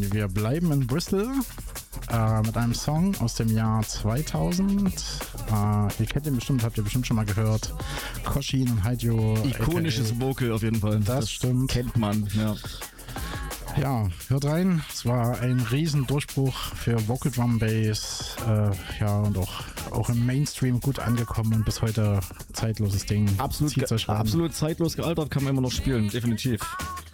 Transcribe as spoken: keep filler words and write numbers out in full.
wir bleiben in Bristol äh, mit einem Song aus dem Jahr zweitausend. Äh, ihr kennt den bestimmt, habt ihr bestimmt schon mal gehört. Koshin und Haidio. Ikonisches aka. Vocal auf jeden Fall. Das, das stimmt. Kennt man, ja. Ja, hört rein. Es war ein riesen Durchbruch für Vocal Drum Bass. Äh, ja, und auch, auch im Mainstream gut angekommen und bis heute zeitloses Ding. Absolut, ge- absolut zeitlos gealtert, kann man immer noch spielen, definitiv.